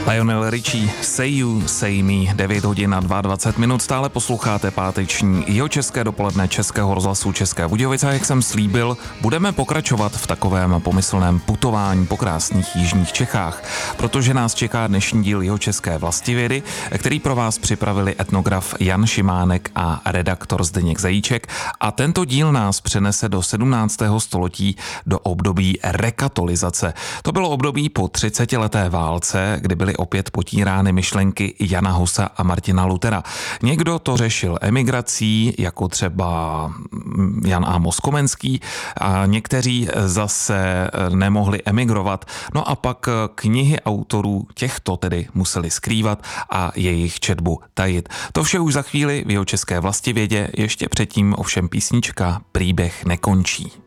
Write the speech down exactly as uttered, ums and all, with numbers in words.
Lionel Richie, Say You, Say Me, devět hodin a dvacet dva minut, stále posloucháte páteční jihočeské dopoledne Českého rozhlasu České Budějovice a jak jsem slíbil, budeme pokračovat v takovém pomyslném putování po krásných jižních Čechách, protože nás čeká dnešní díl jihočeské vlastivědy, který pro vás připravili etnograf Jan Šimánek a redaktor Zdeněk Zajíček, a tento díl nás přenese do sedmnáctého století, do období rekatolizace. To bylo období po třicetileté válce, kdy byly opět potírány myšlenky Jana Husa a Martina Luthera. Někdo to řešil emigrací, jako třeba Jan Amos Komenský, a někteří zase nemohli emigrovat. No a pak knihy autorů těchto tedy museli skrývat a jejich četbu tajit. To vše už za chvíli v jihočeské vlastivědě, ještě předtím ovšem písnička Příběh nekončí.